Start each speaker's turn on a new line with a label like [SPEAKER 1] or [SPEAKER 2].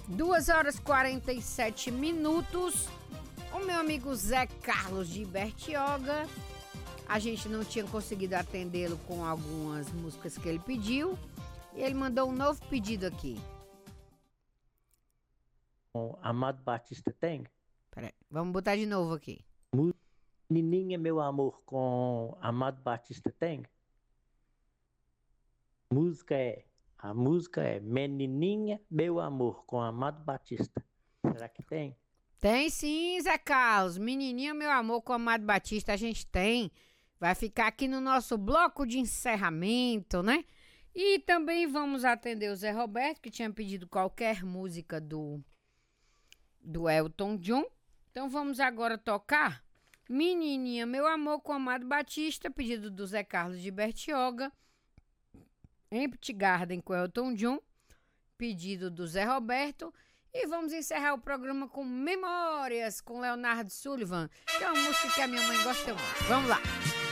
[SPEAKER 1] 2h47. O meu amigo Zé Carlos de Bertioga. A gente não tinha conseguido atendê-lo com algumas músicas que ele pediu. E ele mandou um novo pedido aqui.
[SPEAKER 2] Amado Batista tem?
[SPEAKER 1] Peraí, vamos botar de novo aqui.
[SPEAKER 2] Menininha, meu amor, com Amado Batista tem? A música é Menininha, meu amor, com Amado Batista. Será que tem?
[SPEAKER 1] Tem sim, Zé Carlos. Menininha, meu amor, com Amado Batista, a gente tem. Vai ficar aqui no nosso bloco de encerramento, né? E também vamos atender o Zé Roberto, que tinha pedido qualquer música do Elton John. Então vamos agora tocar Menininha, meu amor, com Amado Batista, pedido do Zé Carlos de Bertioga. Empty Garden com Elton John, pedido do Zé Roberto. E vamos encerrar o programa com Memórias com Leonardo Sullivan, que é uma música que a minha mãe gosta muito. Vamos lá!